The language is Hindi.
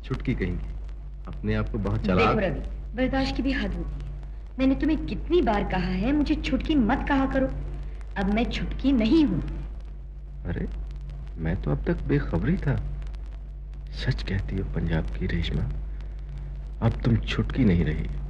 छुटकी कहेंगी। अपने आप को बहुत चालाक। देखो रवि, बर्दाश्त की भी हद होती है। मैंने तुम्हें कितनी बार कहा है मुझे छुटकी मत कहा करो। अब मैं छुटकी नहीं हूं। अरे, मैं तो अब तक बेखबरी था। सच कहती हो पंजाब की रेशमा, अब तुम छुटकी नहीं रही।